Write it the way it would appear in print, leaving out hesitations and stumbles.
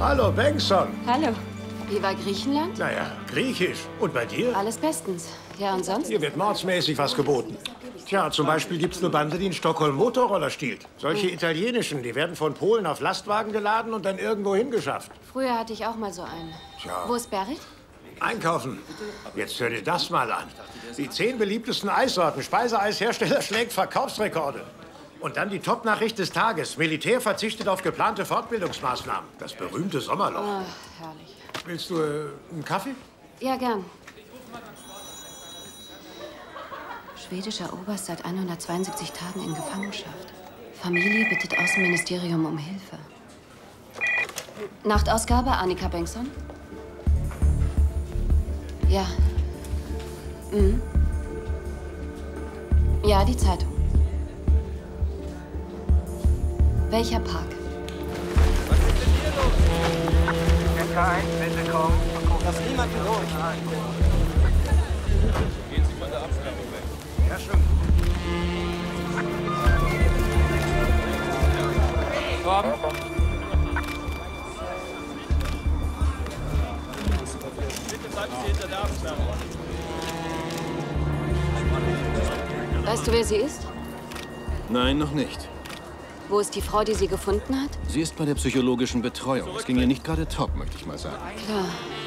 Hallo, Bengtson. Hallo. Wie war Griechenland? Naja, griechisch. Und bei dir? Alles bestens. Ja, und sonst? Hier wird mordsmäßig was geboten. Tja, zum Beispiel gibt's eine Bande, die in Stockholm Motorroller stiehlt. Solche italienischen, die werden von Polen auf Lastwagen geladen und dann irgendwo hingeschafft. Früher hatte ich auch mal so einen. Tja. Wo ist Berit? Einkaufen. Jetzt hör dir das mal an. Die 10 beliebtesten Eissorten. Speiseeishersteller schlägt Verkaufsrekorde. Und dann die Top-Nachricht des Tages. Militär verzichtet auf geplante Fortbildungsmaßnahmen. Das berühmte Sommerloch. Oh, herrlich. Willst du einen Kaffee? Ja, gern. Schwedischer Oberst seit 172 Tagen in Gefangenschaft. Familie bittet Außenministerium um Hilfe. Nachtausgabe, Annika Bengtson? Ja. Mhm. Ja, die Zeitung. Welcher Park? Was ist denn hier los? K1, bitte kommen. Lass niemanden durch. Gehen Sie von der Absperrung weg. Ja, schon. Torben? Bitte bleiben Sie hinter der Absperrung. Weißt du, wer sie ist? Nein, noch nicht. Wo ist die Frau, die sie gefunden hat? Sie ist bei der psychologischen Betreuung. Es ging ihr nicht gerade top, möchte ich mal sagen. Klar.